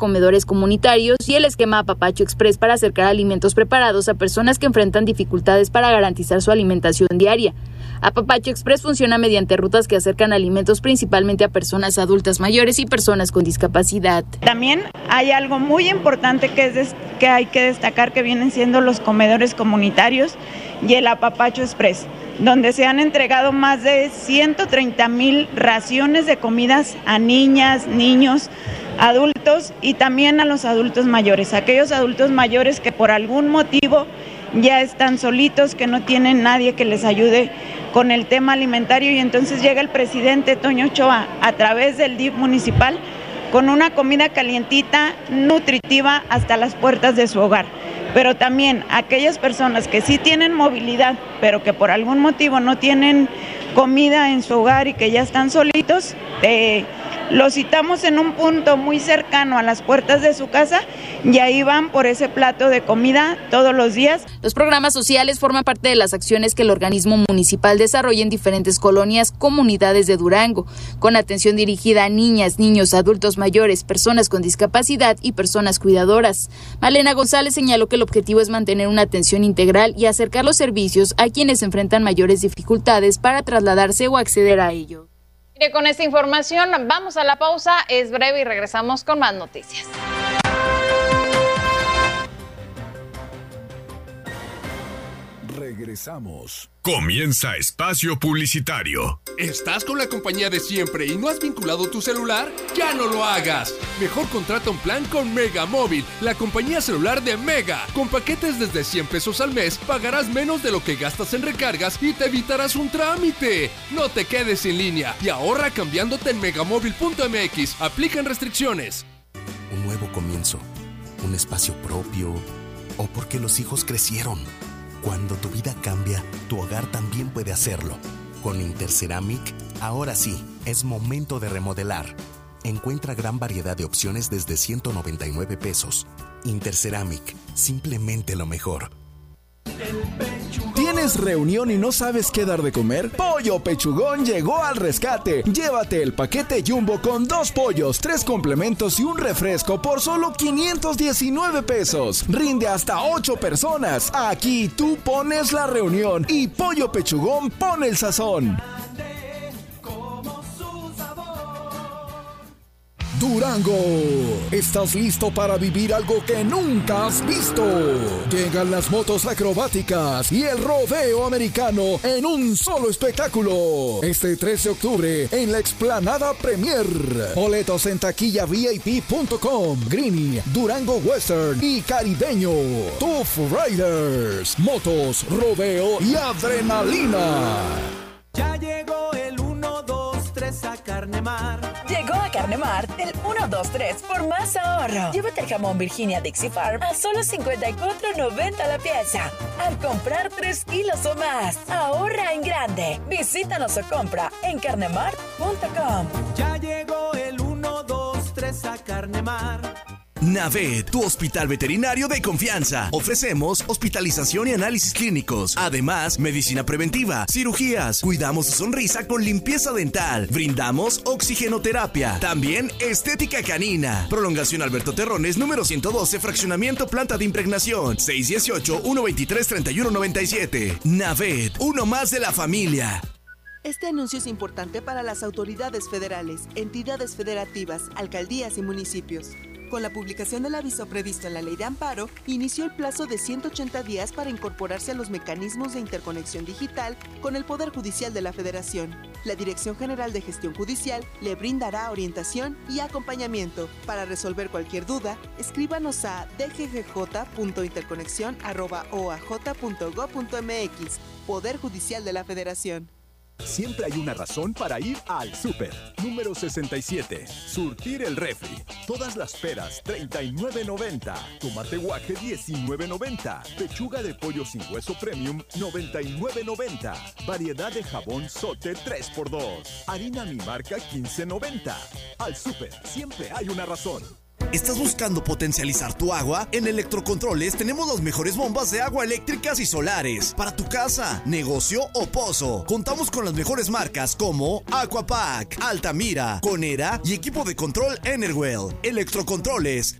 comedores comunitarios y el esquema Apapacho Express para acercar alimentos preparados a personas que enfrentan dificultades para garantizar su alimentación diaria. Apapacho Express funciona mediante rutas que acercan alimentos principalmente a personas adultas mayores y personas con discapacidad. También hay algo muy importante que hay que destacar, que vienen siendo los comedores comunitarios y el Apapacho Express, donde se han entregado más de 130,000 raciones de comidas a niñas, niños, adultos y también a los adultos mayores, aquellos adultos mayores que por algún motivo ya están solitos, que no tienen nadie que les ayude con el tema alimentario, y entonces llega el presidente Toño Ochoa a través del DIF municipal con una comida calientita, nutritiva, hasta las puertas de su hogar. Pero también aquellas personas que sí tienen movilidad, pero que por algún motivo no tienen comida en su hogar y que ya están solitos, los citamos en un punto muy cercano a las puertas de su casa y ahí van por ese plato de comida todos los días. Los programas sociales forman parte de las acciones que el organismo municipal desarrolla en diferentes colonias, comunidades de Durango, con atención dirigida a niñas, niños, adultos mayores, personas con discapacidad y personas cuidadoras. Malena González señaló que el objetivo es mantener una atención integral y acercar los servicios a quienes enfrentan mayores dificultades para trasladarse o acceder a ellos. Con esta información vamos a la pausa, es breve y regresamos con más noticias. Regresamos. Comienza Espacio Publicitario. ¿Estás con la compañía de siempre y no has vinculado tu celular? ¡Ya no lo hagas! Mejor contrata un plan con Mega Móvil, la compañía celular de Mega. Con paquetes desde 100 pesos al mes, pagarás menos de lo que gastas en recargas y te evitarás un trámite. No te quedes en línea y ahorra cambiándote en megamóvil.mx. Aplican restricciones. Un nuevo comienzo, un espacio propio, o porque los hijos crecieron. Cuando tu vida cambia, tu hogar también puede hacerlo. Con Interceramic, ahora sí, es momento de remodelar. Encuentra gran variedad de opciones desde 199 pesos. Interceramic, simplemente lo mejor. ¿Tienes reunión y no sabes qué dar de comer? Pollo Pechugón llegó al rescate. Llévate el paquete Jumbo con 2 pollos, 3 complementos y un refresco por solo 519 pesos. Rinde hasta 8 personas. Aquí tú pones la reunión y Pollo Pechugón pone el sazón. Durango, ¿estás listo para vivir algo que nunca has visto? Llegan las motos acrobáticas y el rodeo americano en un solo espectáculo. Este 13 de octubre en la Explanada Premier. Boletos en taquillavip.com. Greeny, Durango Western y Caribeño. Tough Riders, motos, rodeo y adrenalina. Ya llegó el 1, 2, 3 a Carnemar. Llegó a Carnemar el 1, 2, 3 por más ahorro. Llévate el jamón Virginia Dixie Farm a solo $54.90 la pieza. Al comprar 3 kilos o más, ahorra en grande. Visítanos o compra en carnemar.com. Ya llegó el 1, 2, 3 a Carnemar. Navet, tu hospital veterinario de confianza. Ofrecemos hospitalización y análisis clínicos. Además, medicina preventiva, cirugías. Cuidamos su sonrisa con limpieza dental. Brindamos oxigenoterapia. También estética canina. Prolongación Alberto Terrones, número 112, fraccionamiento planta de impregnación. 618-123-3197. Navet, uno más de la familia. Este anuncio es importante para las autoridades federales, entidades federativas, alcaldías y municipios. Con la publicación del aviso previsto en la Ley de Amparo, inició el plazo de 180 días para incorporarse a los mecanismos de interconexión digital con el Poder Judicial de la Federación. La Dirección General de Gestión Judicial le brindará orientación y acompañamiento. Para resolver cualquier duda, escríbanos a dggj.interconexión@oaj.gov.mx. Poder Judicial de la Federación. Siempre hay una razón para ir al súper. Número 67. Surtir el refri. Todas las peras, $39.90. Tomate guaje, $19.90. Pechuga de pollo sin hueso premium, $99.90. Variedad de jabón Sote 3x2. Harina mi marca, $15.90. Al súper, siempre hay una razón. ¿Estás buscando potencializar tu agua? En Electrocontroles tenemos las mejores bombas de agua eléctricas y solares para tu casa, negocio o pozo. Contamos con las mejores marcas como Aquapack, Altamira, Conera y equipo de control Enerwell. Electrocontroles,